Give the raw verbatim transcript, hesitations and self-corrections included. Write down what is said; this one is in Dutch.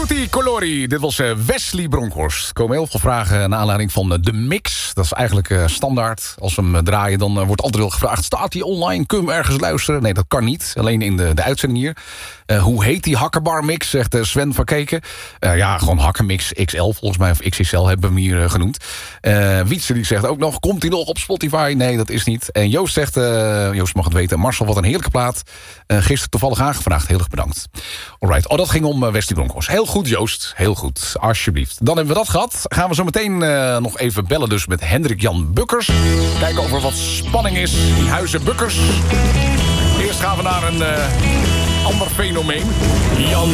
Tutti Colori, dit was Wesley Bronkhorst. Er komen heel veel vragen naar aanleiding van de mix. Dat is eigenlijk uh, standaard. Als we hem draaien, dan uh, wordt altijd wel gevraagd... staat die online? Kun je hem ergens luisteren? Nee, dat kan niet. Alleen in de, de uitzending hier. Uh, hoe heet die hakkerbar mix, zegt uh, Sven van Keken. Uh, ja, gewoon hakkermix X L volgens mij. Of X X L hebben we hem hier uh, genoemd. Uh, Wietse die zegt ook nog... komt hij nog op Spotify? Nee, dat is niet. En Joost zegt... Uh, Joost mag het weten. Marcel, wat een heerlijke plaat. Uh, gisteren toevallig aangevraagd. Heel erg bedankt. Alright. Oh, dat ging om uh, Wesley Bronkhorst. Heel goed, Joost. Heel goed. Alsjeblieft. Dan hebben we dat gehad. Gaan we zo meteen uh, nog even bellen dus met Hendrik Jan Bukkers. Kijken of er wat spanning is in Huizen Bukkers. Eerst gaan we naar een uh, ander fenomeen. Jan